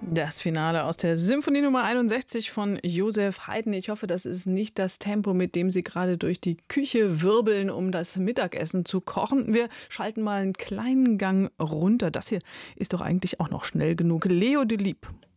Das Finale aus der Symphonie Nummer 61 von Joseph Haydn. Ich hoffe, das ist nicht das Tempo, mit dem Sie gerade durch die Küche wirbeln, um das Mittagessen zu kochen. Wir schalten mal einen kleinen Gang runter. Das hier ist doch eigentlich auch noch schnell genug. Leo Delibes.